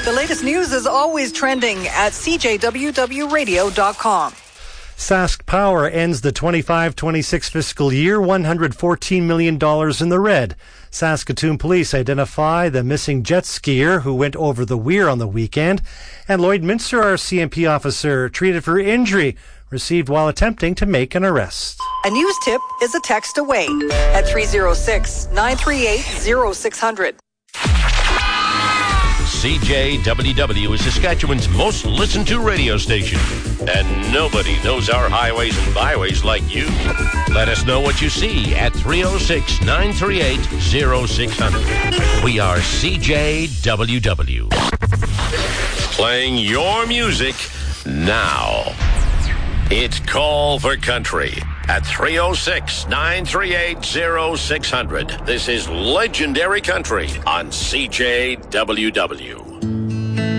The latest news is always trending at cjwwradio.com. Sask Power ends the 25-26 fiscal year $114 million in the red. Saskatoon police identify the missing jet skier who went over the weir on the weekend. And Lloydminster RCMP officer treated for injury received while attempting to make an arrest. A news tip is a text away at 306-938-0600. CJWW is Saskatchewan's most listened to radio station. And nobody knows our highways and byways like you. Let us know what you see at 306-938-0600. We are CJWW. Playing your music now. It's Call for Country at 306-938-0600. This is Legendary Country on CJWW.